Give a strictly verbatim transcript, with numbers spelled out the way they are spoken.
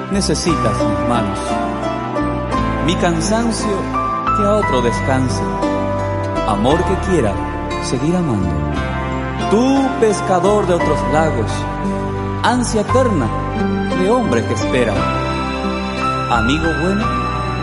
necesitas mis manos, mi cansancio que a otro descanse, amor que quiera seguir amando. Tú, pescador de otros lagos, ansia eterna de hombre que espera, amigo bueno